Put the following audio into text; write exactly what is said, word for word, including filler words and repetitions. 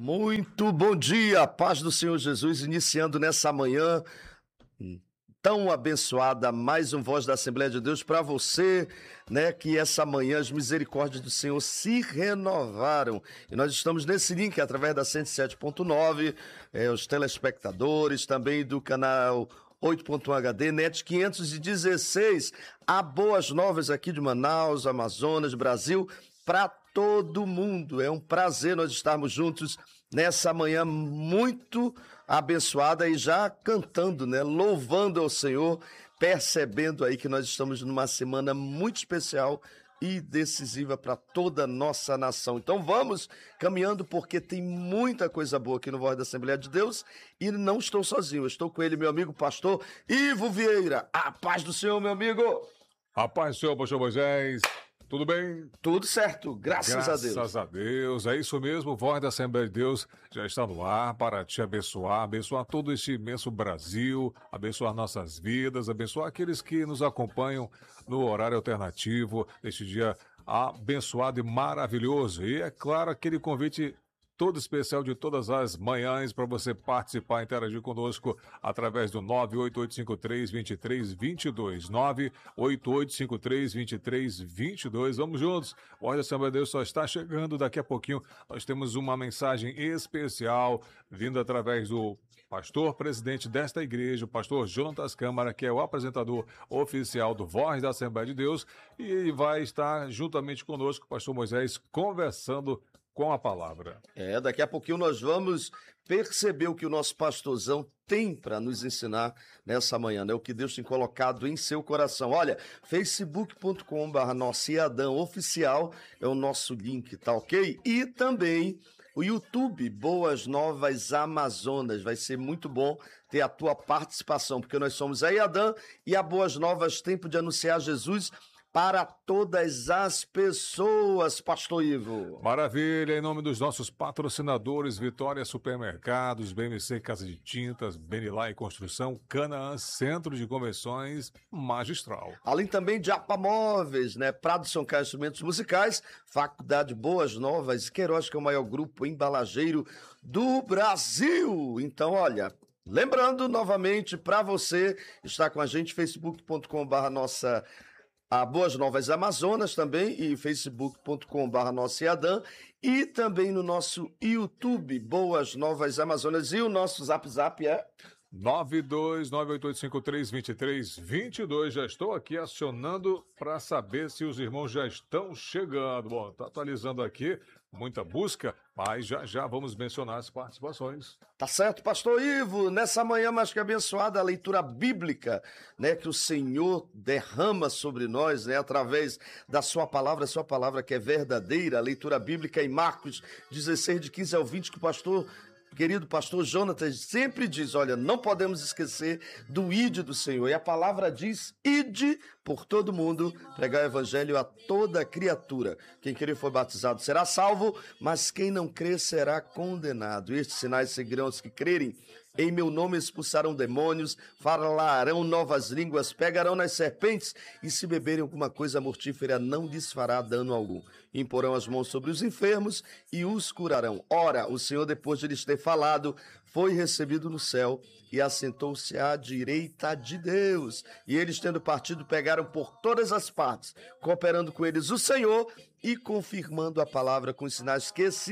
Muito bom dia, paz do Senhor Jesus, iniciando nessa manhã tão abençoada, mais um Voz da Assembleia de Deus para você, né, que essa manhã as misericórdias do Senhor se renovaram, e nós estamos nesse link através da cento e sete ponto nove, é, os telespectadores, também do canal oito ponto um H D, NET quinhentos e dezesseis, há boas novas aqui de Manaus, Amazonas, Brasil, para todo mundo. É um prazer nós estarmos juntos nessa manhã muito abençoada e já cantando, né? Louvando ao Senhor, percebendo aí que nós estamos numa semana muito especial e decisiva para toda a nossa nação. Então vamos caminhando, porque tem muita coisa boa aqui no Voz da Assembleia de Deus e não estou sozinho, eu estou com ele, meu amigo pastor Ivo Vieira. A paz do Senhor, meu amigo! A paz do Senhor, pastor Moisés. Tudo bem? Tudo certo, graças, graças a Deus. Graças a Deus, é isso mesmo, Voz da Assembleia de Deus já está no ar para te abençoar, abençoar todo este imenso Brasil, abençoar nossas vidas, abençoar aqueles que nos acompanham no horário alternativo, neste dia abençoado e maravilhoso. E é claro, aquele convite todo especial de todas as manhãs para você participar, interagir conosco através do nove oito oito cinco três, dois três dois dois, nove oito oito cinco três, dois três dois dois. Vamos juntos. O Voz da Assembleia de Deus só está chegando. Daqui a pouquinho nós temos uma mensagem especial vindo através do pastor presidente desta igreja, o pastor Jonatas Câmara, que é o apresentador oficial do Voz da Assembleia de Deus, e ele vai estar juntamente conosco, o pastor Moisés, conversando com a palavra. É, daqui a pouquinho nós vamos perceber o que o nosso pastorzão tem para nos ensinar nessa manhã, né? O que Deus tem colocado em seu coração. Olha, facebook ponto com barra nossa Iadã oficial é o nosso link, tá ok? E também o YouTube Boas Novas Amazonas. Vai ser muito bom ter a tua participação, porque nós somos a Iadã e a Boas Novas, tempo de anunciar Jesus para todas as pessoas, pastor Ivo. Maravilha, em nome dos nossos patrocinadores, Vitória Supermercados, B M C Casa de Tintas, Benilai Construção, Canaã Centro de Convenções, Magistral. Além também de APA Móveis, né? Prado São Carlos Instrumentos Musicais, Faculdade Boas Novas, Queiroz, que é o maior grupo embalageiro do Brasil. Então, olha, lembrando novamente para você estar com a gente, facebook ponto com barra nossa a Boas Novas Amazonas também, e facebook ponto com barra nossa Iadã, e também no nosso YouTube, Boas Novas Amazonas, e o nosso Zap Zap é nove dois nove oito oito cinco três, dois três dois dois. Já estou aqui acionando para saber se os irmãos já estão chegando. Bom, está atualizando aqui, muita busca, mas já já vamos mencionar as participações. Tá certo, pastor Ivo, nessa manhã mais que abençoada, a leitura bíblica, né, que o Senhor derrama sobre nós, né, através da sua palavra, a sua palavra que é verdadeira, a leitura bíblica em Marcos dezesseis, de quinze ao vinte, que o pastor querido pastor Jonatas sempre diz, olha, não podemos esquecer do ide do Senhor. E a palavra diz, ide por todo mundo, pregar o evangelho a toda criatura. Quem crer for batizado será salvo, mas quem não crer será condenado. Estes sinais seguirão os que crerem. Em meu nome expulsarão demônios, falarão novas línguas, pegarão nas serpentes, e se beberem alguma coisa mortífera não lhes fará dano algum. Imporão as mãos sobre os enfermos e os curarão. Ora, o Senhor, depois de lhes ter falado, foi recebido no céu e assentou-se à direita de Deus. E eles, tendo partido, pegaram por todas as partes, cooperando com eles o Senhor e confirmando a palavra com os sinais que se